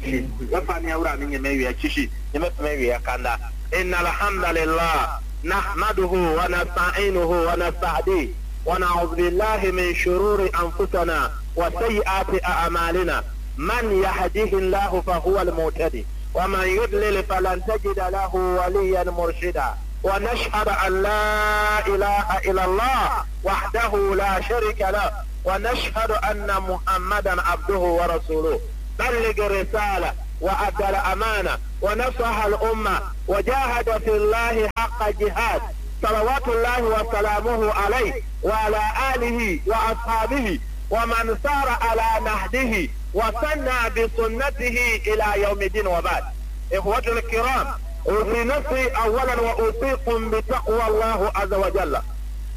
تشي وفاني أورا من يميوي تشي يميوي كاندا إن الحمد لله نحمده ونستعينه ونستهديه ونعوذ بالله من شرور أنفسنا وسيئات أعمالنا من يهده الله فهو المهتدي ومن يضلل فلن تجد له وليا مرشدا ونشهد أن لا إله إلا الله وحده لا شريك له ونشهد أن محمدا عبده ورسوله بلغ الرسالة وأدى الأمانة ونصح الأمة وجاهد في الله حق جهاد صلوات الله وسلامه عليه وعلى آله وأصحابه ومن سار على نهجه وسنى بسنته إلى يوم الدين وبعد. إخوة الكرام، أوصي نفسي أولا وأوصيكم بتقوى الله عز وجل.